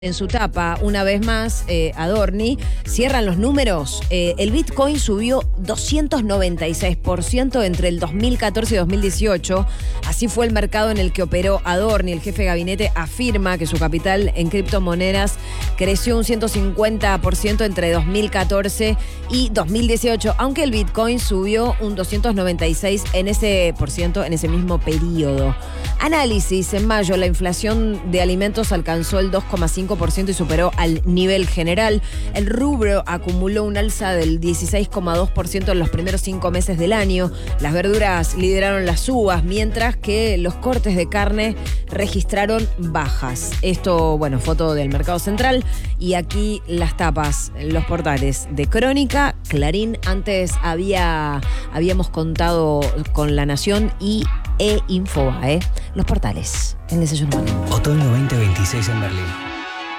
En su tapa, una vez más, Adorni, cierran los números. El Bitcoin subió 296% entre el 2014 y 2018. Así fue el mercado en el que operó Adorni. El jefe de gabinete afirma que su capital en criptomonedas creció un 150% entre 2014 y 2018, aunque el Bitcoin subió un 296% en ese mismo periodo. Análisis: en mayo la inflación de alimentos alcanzó el 2,5% y superó al nivel general. El rubro acumuló un alza del 16,2% en los primeros 5 meses del año. Las verduras lideraron las subas, mientras que los cortes de carne registraron bajas. Esto, foto del mercado central. Y aquí las tapas, los portales de Crónica, Clarín. Antes habíamos contado con La Nación y Infobae. Los portales, el desayuno. Otoño 2026 en Berlín.